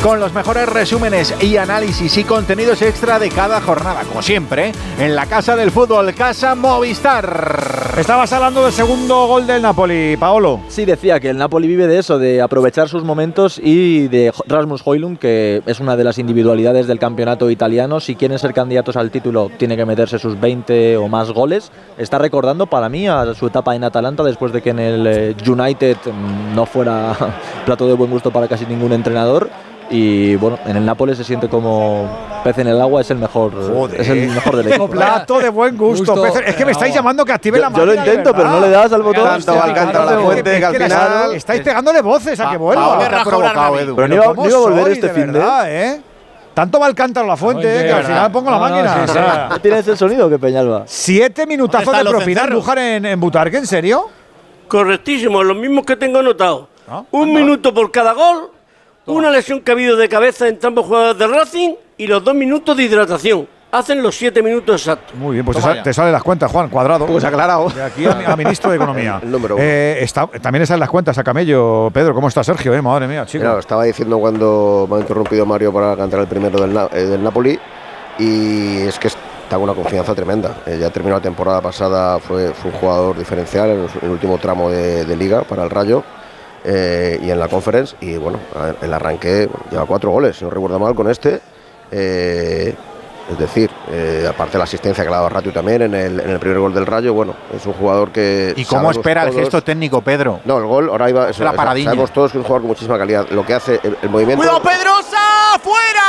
con los mejores resúmenes y análisis y contenidos extra de cada jornada, como siempre, en la Casa del Fútbol, Casa Movistar. Estabas hablando del segundo gol del Napoli, Paolo. Sí, decía que el Napoli vive de eso, de aprovechar sus momentos y de Rasmus Højlund, que es una de las individualidades del campeonato italiano. Si quieren ser candidatos al título, tiene que meterse sus 20 o más goles. Está recordando para mí a su etapa en Atalanta, después de que en el United no fuera plato de buen gusto para casi ningún entrenador. Y bueno, en el Nápoles se siente como pez en el agua, es el mejor, es el mejor del equipo. Plato de buen gusto. Es que me estáis llamando que active la máquina. Yo lo intento, pero no le das al botón. Tanto Alcántara la Fuente que al final estáis pegándole voces a que vuelva. Pero no iba a volver este fin de. Tanto va Alcántara la Fuente que al final pongo la máquina. ¿No tienes el sonido que Peñalba? 7 minutazos de propina Andújar en Butarque, ¿en serio? Correctísimo, los mismos que tengo anotado. Un minuto por cada gol. Una lesión que ha habido de cabeza en ambos jugadores del Racing y los 2 minutos de hidratación. Hacen los 7 minutos exactos. Muy bien, pues te salen las cuentas, Juan, cuadrado. Pues aclarado. De aquí a ministro de Economía. El número 1. También están las cuentas a camello. Pedro, ¿cómo está Sergio? Madre mía, chico. Mira, estaba diciendo cuando me ha interrumpido Mario para cantar el primero del Napoli. Y es que está con una confianza tremenda. Ya terminó la temporada pasada, fue un jugador diferencial en el último tramo de Liga para el Rayo. Y en la Conference, y bueno, el arranque lleva 4 goles, si no recuerdo mal, con este. Es decir, aparte de la asistencia que le ha dado Rayo también en el primer gol del Rayo, bueno, es un jugador que. ¿Y cómo espera el gesto técnico, Pedro? No, el gol, ahora iba. La paradilla. Sabemos todos que es un jugador con muchísima calidad. Lo que hace el movimiento. ¡Cuidado, Pedrosa! ¡Fuera!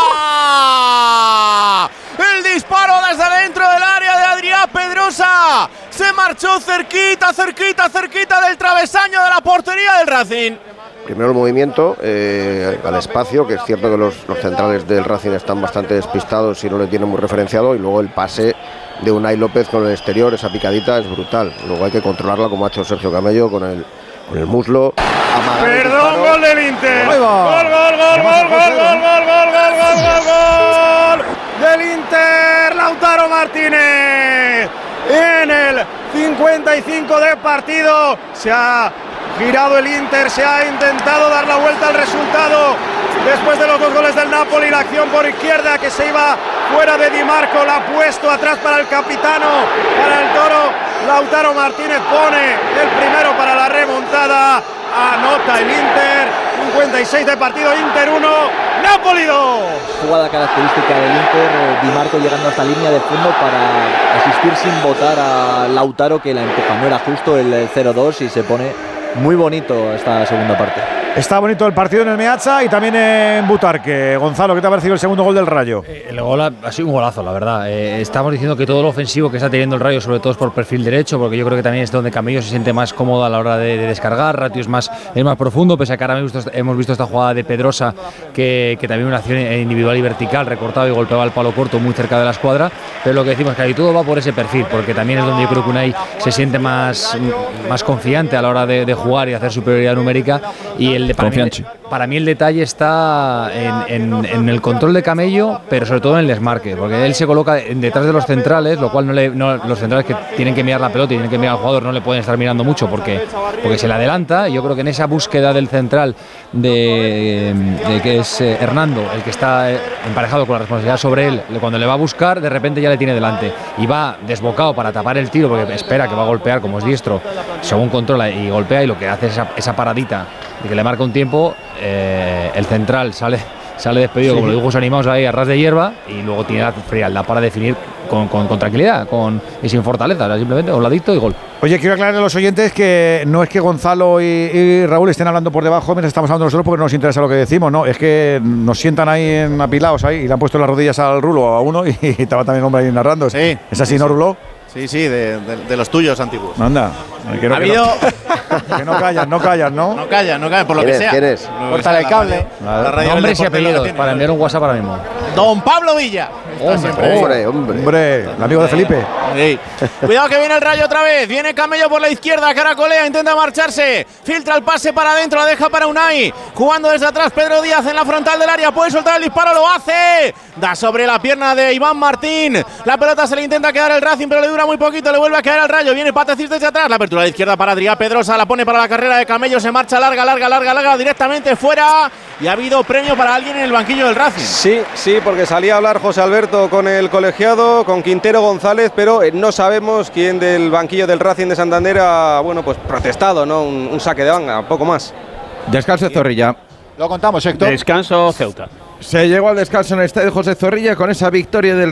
El disparo desde dentro del área de Adrián Pedrosa. Se marchó cerquita del travesaño de la portería del Racing. Primero el movimiento al espacio, que es cierto que los centrales del Racing están bastante despistados y no le tienen muy referenciado, y luego el pase de Unai López con el exterior, esa picadita es brutal. Luego hay que controlarla como ha hecho Sergio Camello con el muslo. Perdón, gol del Inter. Gol del Inter. Lautaro Martínez en el 55 de partido. Se ha girado el Inter, se ha intentado dar la vuelta al resultado después de los 2 goles del Napoli. La acción por izquierda que se iba fuera de Di Marco, la ha puesto atrás para el capitano, para el Toro. Lautaro Martínez pone el primero para la remontada. Anota el Inter. 56 de partido, Inter 1, Napoli 2. Jugada característica del Inter, Di Marco llegando hasta línea de fondo para asistir sin votar a Lautaro, que la empuja. No era justo el 0-2 y se pone muy bonito esta segunda parte. Está bonito el partido en el Meazza y también en Butarque. Gonzalo, ¿qué te ha parecido el segundo gol del Rayo? El gol ha sido un golazo, la verdad. Estamos diciendo que todo lo ofensivo que está teniendo el Rayo, sobre todo es por perfil derecho, porque yo creo que también es donde Camello se siente más cómodo a la hora de descargar. Ratio es más profundo, pese a que ahora hemos visto esta jugada de Pedrosa, que también una acción individual y vertical, recortado y golpeaba el palo corto muy cerca de la escuadra. Pero lo que decimos es que ahí todo va por ese perfil, porque también es donde yo creo que Unai se siente más confiante a la hora de jugar y hacer superioridad numérica. Y para mí el detalle está en el control de Camello, pero sobre todo en el desmarque, porque él se coloca detrás de los centrales, lo cual los centrales que tienen que mirar la pelota y tienen que mirar al jugador no le pueden estar mirando mucho porque se le adelanta. Y yo creo que en esa búsqueda del central de que es Hernando, el que está emparejado con la responsabilidad sobre él, cuando le va a buscar, de repente ya le tiene delante y va desbocado para tapar el tiro, porque espera que va a golpear, como es diestro, según controla y golpea, y lo que hace es esa paradita de que le marca un tiempo. El central sale despedido, como los dibujos animados ahí a ras de hierba, y luego tiene la frialdad para definir con tranquilidad y sin fortaleza, simplemente un ladito y gol. Oye, quiero aclarar a los oyentes que no es que Gonzalo y Raúl estén hablando por debajo mientras estamos hablando nosotros porque no nos interesa lo que decimos, no, es que nos sientan ahí apilados ahí y le han puesto las rodillas al Rulo a uno y estaba también un hombre ahí narrando. Sí. ¿Es así, no, Rulo? Sí, de los tuyos antiguos. Anda. Ha habido. Que no callan, ¿no? No callan, por lo que sea. ¿Quién es? Cortar el cable. Nombres y apellidos para enviar un WhatsApp ahora mismo. Don Pablo Villa. Hombre. El amigo de Felipe. Sí. Cuidado que viene el Rayo otra vez. Viene Camello por la izquierda. Caracolea, intenta marcharse. Filtra el pase para adentro. La deja para Unai. Jugando desde atrás Pedro Díaz en la frontal del área. Puede soltar el disparo. Lo hace. Da sobre la pierna de Iván Martín. La pelota se le intenta quedar el Racing, pero le dura muy poquito. Le vuelve a caer al Rayo. Viene Patecís desde atrás. La apertura de izquierda para Adrián Pedrosa. La pone para la carrera de Camello. Se marcha larga. Directamente fuera. Y ha habido premio para alguien en el banquillo del Racing. Sí, porque salía a hablar José Alberto con el colegiado, con Quintero González, pero no sabemos quién del banquillo del Racing de Santander ha, pues protestado, ¿no? Un saque de banda, poco más. Descanso de Zorrilla. Lo contamos, Héctor. Descanso Ceuta. Se llegó al descanso en el estadio José Zorrilla con esa victoria del